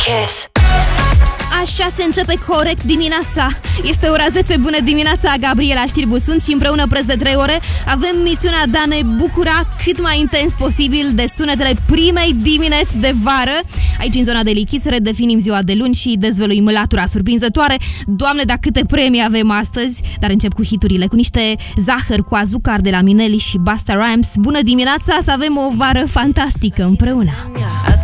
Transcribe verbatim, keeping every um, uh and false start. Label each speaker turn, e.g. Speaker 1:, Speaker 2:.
Speaker 1: Kiss.
Speaker 2: Așa se începe corect dimineața. Este ora zece, bună dimineața, Gabriela Știrbu sunt și împreună preț de trei ore avem misiunea de a ne bucura cât mai intens posibil de sunetele primei dimineți de vară. Aici, în zona de Lichis, redefinim ziua de luni și dezvăluim latura surprinzătoare. Doamne, dar câte premii avem astăzi! Dar încep cu hiturile, cu niște Zahăr cu Azucar de la Mineli și Busta Rhymes. Bună dimineața, să avem o vară fantastică împreună!